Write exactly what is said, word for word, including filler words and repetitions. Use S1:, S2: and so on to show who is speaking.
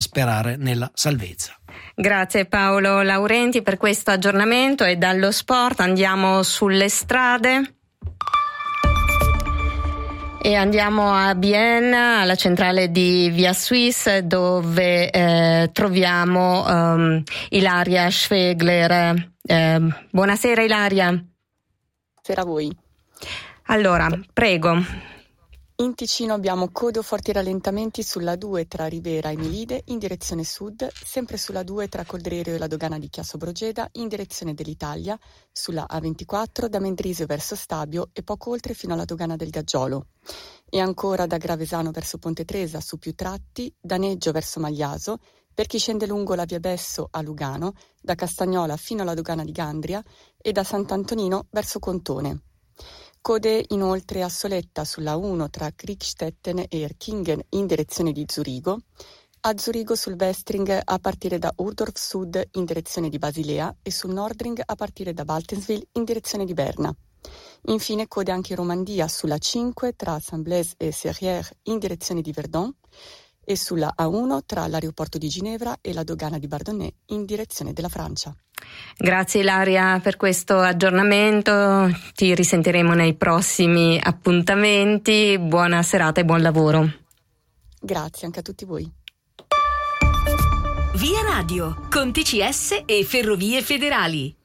S1: sperare nella salvezza.
S2: Grazie Paolo Laurenti per questo aggiornamento, e dallo sport andiamo sulle strade. E andiamo a Bienne, alla centrale di Via Suisse, dove eh, troviamo um, Ilaria Schwegler. Eh, buonasera Ilaria.
S3: Buonasera a voi.
S2: Allora, prego.
S3: In Ticino abbiamo code o forti rallentamenti sulla due tra Rivera e Melide in direzione sud, sempre sulla due tra Coldrerio e la dogana di Chiasso Brogeda in direzione dell'Italia, sulla A ventiquattro da Mendrisio verso Stabio e poco oltre fino alla dogana del Gaggiolo. E ancora da Gravesano verso Ponte Tresa su più tratti, da Neggio verso Magliaso, per chi scende lungo la via Besso a Lugano, da Castagnola fino alla dogana di Gandria e da Sant'Antonino verso Contone. Code inoltre a Soletta sulla uno tra Kriegstetten e Erkingen in direzione di Zurigo, a Zurigo sul Westring a partire da Urdorf Sud in direzione di Basilea e sul Nordring a partire da Baltenswil in direzione di Berna. Infine code anche in Romandia sulla cinque tra Saint-Blaise e Serrières in direzione di Verdun e sulla A uno tra l'aeroporto di Ginevra e la dogana di Bardonnay in direzione della Francia.
S2: Grazie Ilaria per questo aggiornamento, ti risentiremo nei prossimi appuntamenti, buona serata e buon lavoro.
S3: Grazie anche a tutti voi.
S4: Via Radio con T C S e Ferrovie Federali.